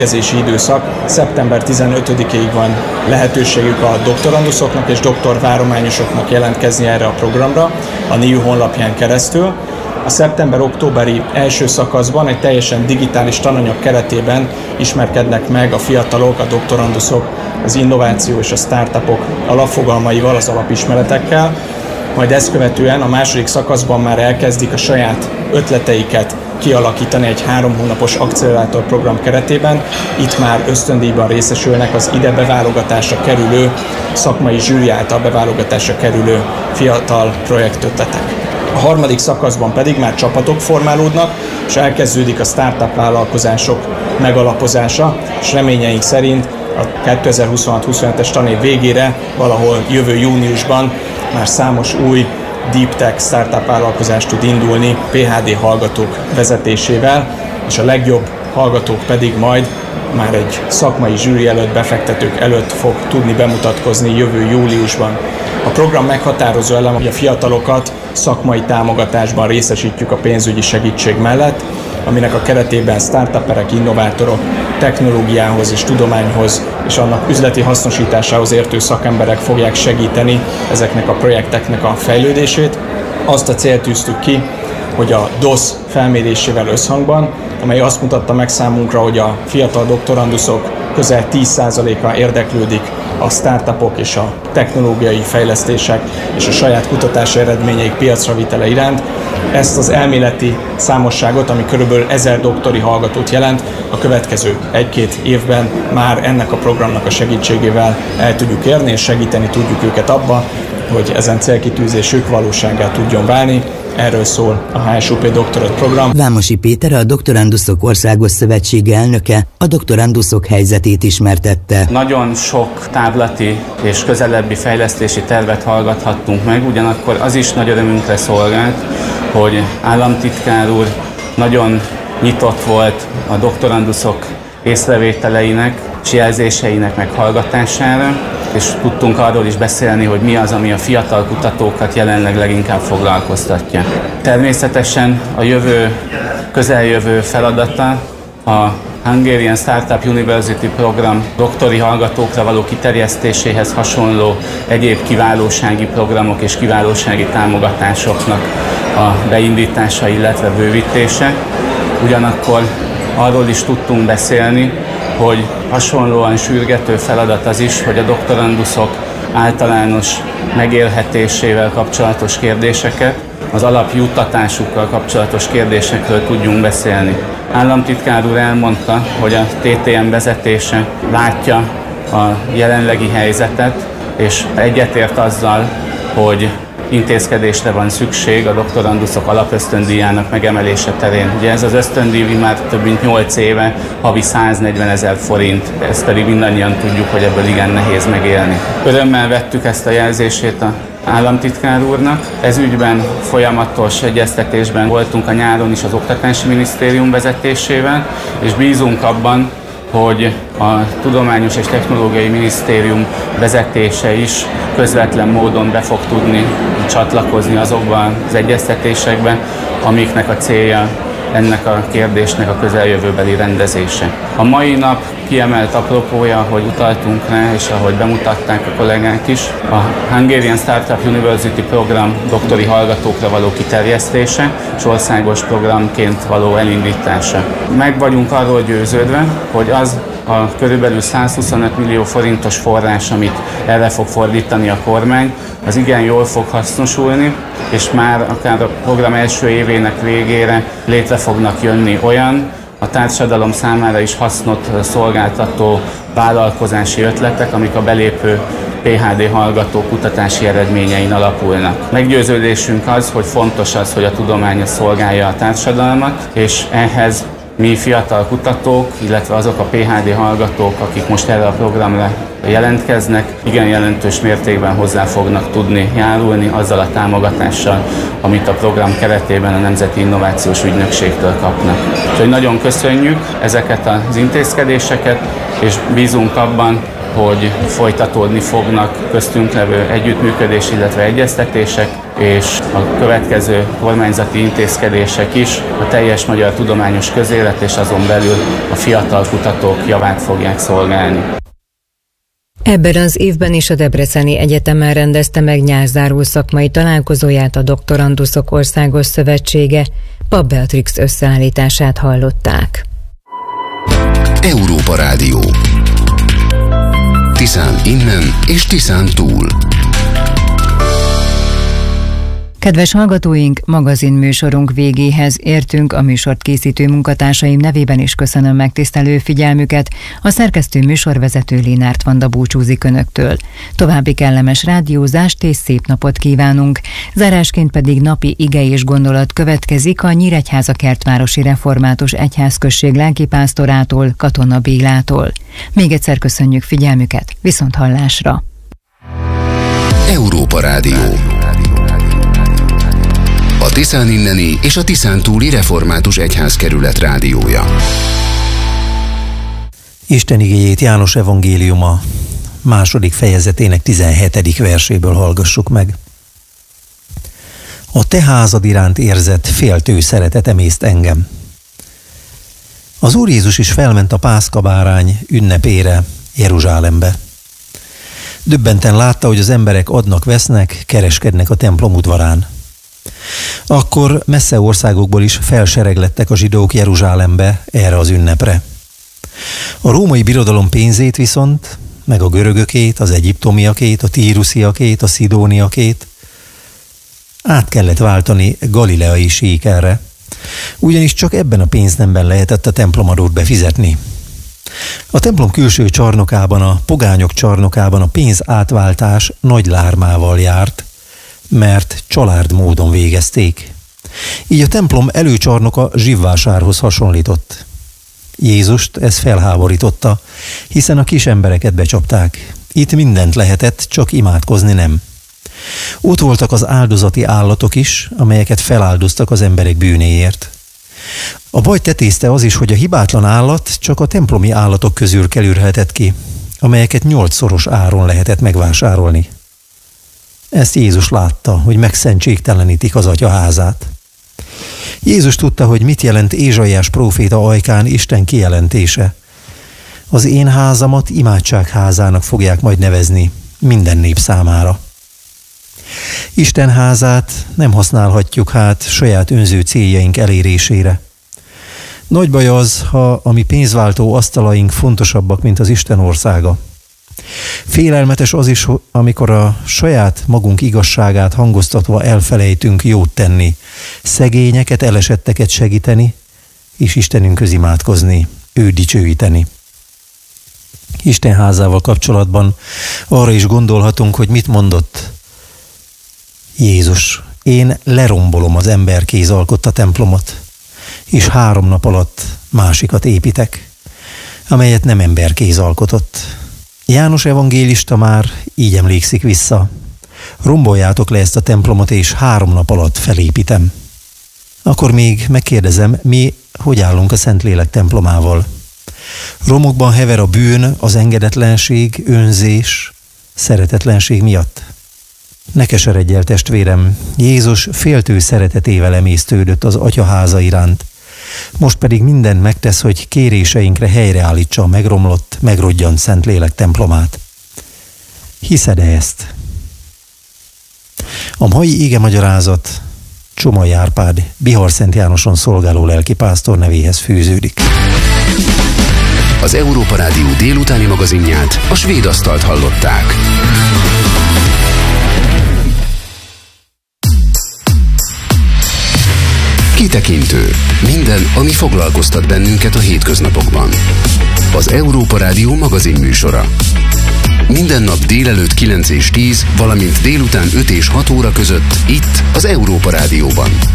jelentkezési időszak. Szeptember 15-ig van lehetőségük a doktoranduszoknak és doktorvárományosoknak jelentkezni erre a programra a NIU honlapján keresztül. A szeptember-októberi első szakaszban egy teljesen digitális tananyag keretében ismerkednek meg a fiatalok, a doktoranduszok, az innováció és a startupok alapfogalmaival, az alapismeretekkel, majd ezt követően a második szakaszban már elkezdik a saját ötleteiket kialakítani egy 3 hónapos accelerátor program keretében. Itt már ösztöndíjban részesülnek az ide beválogatásra kerülő, szakmai zsűri által beválogatásra kerülő fiatal projektötletek. A harmadik szakaszban pedig már csapatok formálódnak, és elkezdődik a startup vállalkozások megalapozása, és reményeink szerint a 2026-27-es tanév végére, valahol jövő júniusban már számos új deep tech startup vállalkozás tud indulni PhD hallgatók vezetésével, és a legjobb hallgatók pedig majd már egy szakmai zsűri előtt, befektetők előtt fog tudni bemutatkozni jövő júliusban. A program meghatározó elem, hogy a fiatalokat szakmai támogatásban részesítjük a pénzügyi segítség mellett, aminek a keretében startuperek, innovátorok, technológiához és tudományhoz és annak üzleti hasznosításához értő szakemberek fogják segíteni ezeknek a projekteknek a fejlődését. Azt a célt tűztük ki, hogy a DOSZ felmérésével összhangban, amely azt mutatta meg számunkra, hogy a fiatal doktoranduszok közel 10%-a érdeklődik a startupok és a technológiai fejlesztések és a saját kutatási eredményeik piacra vitele iránt. Ezt az elméleti számosságot, ami körülbelül 1000 doktori hallgatót jelent, a következő 1-2 évben már ennek a programnak a segítségével el tudjuk érni, és segíteni tudjuk őket abba, hogy ezen célkitűzésük valósággá tudjon válni. Erről szól a HSUP doktorat program. Vámosi Péter, a Doktoranduszok Országos Szövetsége elnöke, a doktoranduszok helyzetét ismertette. Nagyon sok távlati és közelebbi fejlesztési tervet hallgathattunk meg, ugyanakkor az is nagy örömünkre szolgált, hogy államtitkár úr nagyon nyitott volt a doktoranduszok észrevételeinek és jelzéseinek meghallgatására, és tudtunk arról is beszélni, hogy mi az, ami a fiatal kutatókat jelenleg leginkább foglalkoztatja. Természetesen a közeljövő feladata a Hungarian Startup University program doktori hallgatókra való kiterjesztéséhez hasonló egyéb kiválósági programok és kiválósági támogatásoknak a beindítása, illetve bővítése. Ugyanakkor arról is tudtunk beszélni, hogy hasonlóan sürgető feladat az is, hogy a doktoranduszok általános megélhetésével kapcsolatos kérdéseket, az alapjuttatásukkal kapcsolatos kérdésekről tudjunk beszélni. Államtitkár úr elmondta, hogy a TTM vezetése látja a jelenlegi helyzetet, és egyetért azzal, hogy intézkedésre van szükség a doktoranduszok alapösztöndíjának megemelése terén. Ugye ez az ösztöndíj már több mint 8 éve, havi 140 000 forint, ezt pedig mindannyian tudjuk, hogy ebből igen nehéz megélni. Örömmel vettük ezt a jelzését a államtitkár úrnak. Ez ügyben folyamatos egyeztetésben voltunk a nyáron is az Oktatási Minisztérium vezetésével, és bízunk abban, hogy a Tudományos és Technológiai Minisztérium vezetése is közvetlen módon be fog tudni csatlakozni azokban az egyeztetésekben, amiknek a célja ennek a kérdésnek a közeljövőbeli rendezése. A mai nap kiemelt apropója, hogy utaltunk rá, és ahogy bemutatták a kollégák is, a Hungarian Startup University program doktori hallgatókra való kiterjesztése és országos programként való elindítása. Meg vagyunk arról győződve, hogy az a körülbelül 125 millió forintos forrás, amit erre fog fordítani a kormány, az igen jól fog hasznosulni, és már akár a program első évének végére létre fognak jönni olyan, a társadalom számára is hasznot szolgáltató vállalkozási ötletek, amik a belépő PhD hallgató kutatási eredményein alapulnak. Meggyőződésünk az, hogy fontos az, hogy a tudomány szolgálja a társadalmat, és ehhez mi fiatal kutatók, illetve azok a PhD hallgatók, akik most erre a programra jelentkeznek, igen jelentős mértékben hozzá fognak tudni járulni azzal a támogatással, amit a program keretében a Nemzeti Innovációs Ügynökségtől kapnak. Úgyhogy nagyon köszönjük ezeket az intézkedéseket, és bízunk abban, hogy folytatódni fognak köztünk levő együttműködés, illetve egyeztetések, és a következő kormányzati intézkedések is a teljes magyar tudományos közélet és azon belül a fiatal kutatók javát fogják szolgálni. Ebben az évben is a Debreceni Egyetemen rendezte meg nyárzáró szakmai találkozóját a Doktoranduszok Országos Szövetsége. Papp Beatrix összeállítását hallották. Európa Rádió. Tiszán innen és Tiszán túl. Kedves hallgatóink, magazinműsorunk végéhez értünk, a műsort készítő munkatársaim nevében is köszönöm megtisztelő figyelmüket. A szerkesztő műsorvezető Lénárt Vanda búcsúzik önöktől. További kellemes rádiózást és szép napot kívánunk. Zárásként pedig napi ige és gondolat következik a Nyíregyháza Kertvárosi Református Egyházközség lelkipásztorától, Katona Bélától. Még egyszer köszönjük figyelmüket, viszonthallásra! Európa Rádió. A Tiszán inneni és a Tiszán túli Református Egyházkerület rádiója. Isten igéjét János evangéliuma 2. fejezetének 17. verséből hallgassuk meg. A te házad iránt érzett féltő szeretet emészt engem. Az Úr Jézus is felment a Pászkabárány ünnepére Jeruzsálembe. Döbbenten látta, hogy az emberek adnak-vesznek, kereskednek a templom udvarán. Akkor messze országokból is felsereglettek a zsidók Jeruzsálembe erre az ünnepre. A római birodalom pénzét viszont, meg a görögökét, az egyiptomiakét, a tírusziakét, a szidóniakét át kellett váltani galileai síkerre, ugyanis csak ebben a pénznemben lehetett a templomadót befizetni. A templom külső csarnokában, a pogányok csarnokában a pénz átváltás nagy lármával járt, mert család módon végezték. Így a templom előcsarnoka zsivvásárhoz hasonlított. Jézust ez felháborította, hiszen a kis embereket becsapták. Itt mindent lehetett, csak imádkozni nem. Ott voltak az áldozati állatok is, amelyeket feláldoztak az emberek bűnéért. A bajt tetézte az is, hogy a hibátlan állat csak a templomi állatok közül kerülhetett ki, amelyeket 8-szoros áron lehetett megvásárolni. Ezt Jézus látta, hogy megszentségtelenítik az atyaházát. Jézus tudta, hogy mit jelent Ézsaiás próféta ajkán Isten kijelentése. Az én házamat imádságházának fogják majd nevezni minden nép számára. Isten házát nem használhatjuk hát saját önző céljaink elérésére. Nagy baj az, ha a mi pénzváltó asztalaink fontosabbak, mint az Isten országa. Félelmetes az is, amikor a saját magunk igazságát hangoztatva elfelejtünk jót tenni, szegényeket, elesetteket segíteni, és Istenünkhöz imádkozni, őt dicsőíteni. Isten házával kapcsolatban arra is gondolhatunk, hogy mit mondott Jézus. Én lerombolom az emberkéz alkotta templomot, és 3 nap alatt másikat építek, amelyet nem emberkéz alkotott. János evangélista már így emlékszik vissza. Romboljátok le ezt a templomot, és 3 nap alatt felépítem. Akkor még megkérdezem, mi hogy állunk a Szentlélek templomával? Romokban hever a bűn, az engedetlenség, önzés, szeretetlenség miatt? Ne keseredj el, testvérem, Jézus féltő szeretetével emésztődött az atyaháza iránt. Most pedig mindent megtesz, hogy kéréseinkre helyreállítsa a megromlott, megrodjant Szentlélek templomát. Hiszed-e ezt? A mai igemagyarázat Csomai Árpád Bihar-Szent Jánoson szolgáló lelkipásztor nevéhez fűződik. Az Európa Rádió délutáni magazinját, a Svéd asztalt hallották. Kitekintő. Minden, ami foglalkoztat bennünket a hétköznapokban. Az Európa Rádió magazinműsora. Minden nap délelőtt 9 és 10, valamint délután 5 és 6 óra között itt az Európa Rádióban.